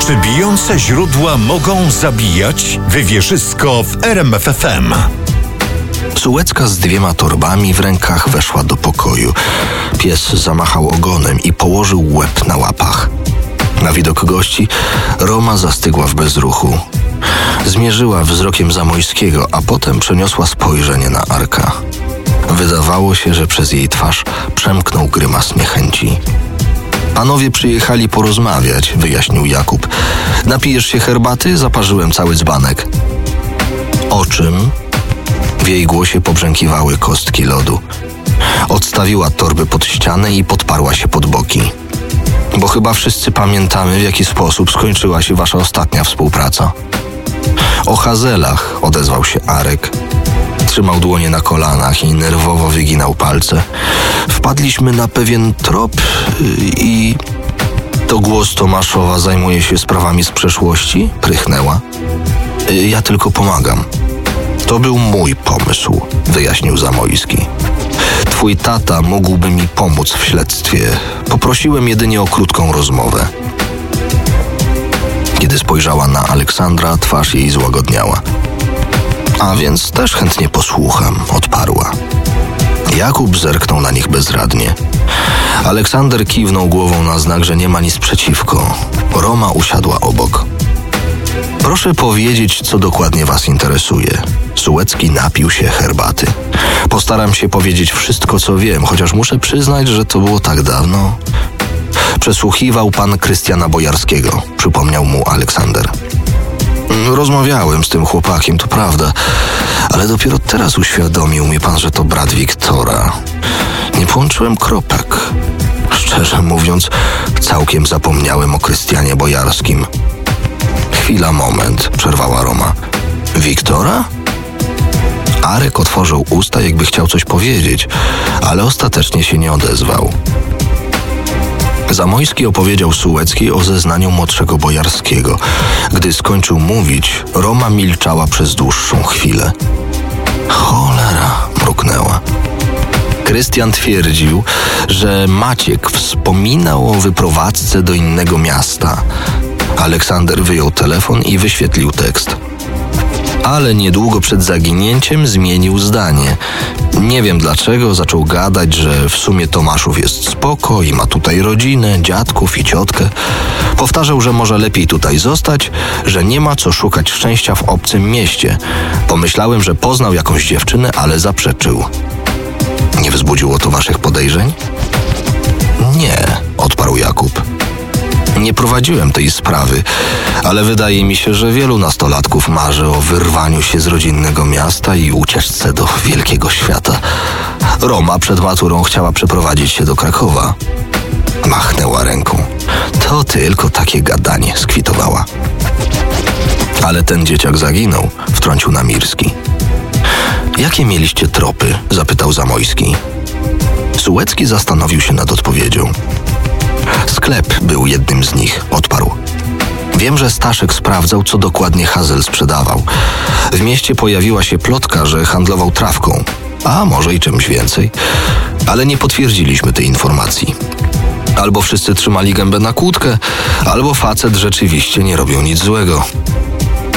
Czy bijące źródła mogą zabijać? Wywierzysko w RMF FM. Sułecka z 2 torbami w rękach weszła do pokoju. Pies zamachał ogonem i położył łeb na łapach. Na widok gości Roma zastygła w bezruchu. Zmierzyła wzrokiem Zamojskiego, a potem przeniosła spojrzenie na Arka. Wydawało się, że przez jej twarz przemknął grymas niechęci. Panowie przyjechali porozmawiać, wyjaśnił Jakub. Napijesz się herbaty? Zaparzyłem cały dzbanek. O czym? W jej głosie pobrzękiwały kostki lodu. Odstawiła torby pod ścianę i podparła się pod boki. Bo chyba wszyscy pamiętamy, w jaki sposób skończyła się wasza ostatnia współpraca. O Hazelach, odezwał się Arek. Trzymał dłonie na kolanach i nerwowo wyginał palce. Wpadliśmy na pewien trop i... To głos Tomaszowa zajmuje się sprawami z przeszłości? Prychnęła. Ja tylko pomagam. To był mój pomysł, wyjaśnił Zamojski. Twój tata mógłby mi pomóc w śledztwie. Poprosiłem jedynie o krótką rozmowę. Kiedy spojrzała na Aleksandra, twarz jej złagodniała. A więc też chętnie posłucham, odparła. Jakub zerknął na nich bezradnie. Aleksander kiwnął głową na znak, że nie ma nic przeciwko. Roma usiadła obok. Proszę powiedzieć, co dokładnie was interesuje. Sułecki napił się herbaty. Postaram się powiedzieć wszystko, co wiem, chociaż muszę przyznać, że to było tak dawno. Przesłuchiwał pan Krystiana Bojarskiego, przypomniał mu Aleksander. Rozmawiałem z tym chłopakiem, to prawda, ale dopiero teraz uświadomił mi pan, że to brat Wiktora. Nie połączyłem kropek. Szczerze mówiąc, całkiem zapomniałem o Krystianie Bojarskim. Chwila, moment, przerwała Roma. Wiktora? Arek otworzył usta, jakby chciał coś powiedzieć, ale ostatecznie się nie odezwał. Zamojski opowiedział Sułeckiej o zeznaniu młodszego Bojarskiego. Gdy skończył mówić, Roma milczała przez dłuższą chwilę. Cholera, mruknęła. Krystian twierdził, że Maciek wspominał o wyprowadzce do innego miasta. Aleksander wyjął telefon i wyświetlił tekst. Ale niedługo przed zaginięciem zmienił zdanie. Nie wiem dlaczego, zaczął gadać, że w sumie Tomaszów jest spoko i ma tutaj rodzinę, dziadków i ciotkę. Powtarzał, że może lepiej tutaj zostać, że nie ma co szukać szczęścia w obcym mieście. Pomyślałem, że poznał jakąś dziewczynę, ale zaprzeczył. Nie wzbudziło to waszych podejrzeń? Nie, odparł Jakub. Nie prowadziłem tej sprawy, ale wydaje mi się, że wielu nastolatków marzy o wyrwaniu się z rodzinnego miasta i ucieczce do wielkiego świata. Roma przed maturą chciała przeprowadzić się do Krakowa. Machnęła ręką. To tylko takie gadanie, skwitowała. Ale ten dzieciak zaginął, wtrącił Namirski. Jakie mieliście tropy? Zapytał Zamojski. Sułecki zastanowił się nad odpowiedzią. Sklep był jednym z nich, odparł. Wiem, że Staszek sprawdzał, co dokładnie Hazel sprzedawał. W mieście pojawiła się plotka, że handlował trawką, a może i czymś więcej, ale nie potwierdziliśmy tej informacji. Albo wszyscy trzymali gębę na kłódkę, albo facet rzeczywiście nie robił nic złego.